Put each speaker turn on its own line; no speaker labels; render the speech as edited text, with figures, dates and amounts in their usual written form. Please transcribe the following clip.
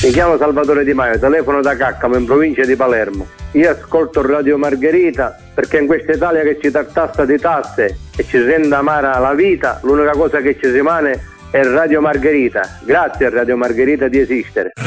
Mi chiamo Salvatore Di Maio, telefono da Caccamo in provincia di Palermo. Io ascolto Radio Margherita perché in questa Italia che ci tartassa di tasse e ci rende amara la vita, l'unica cosa che ci rimane è Radio Margherita. Grazie a Radio Margherita di esistere.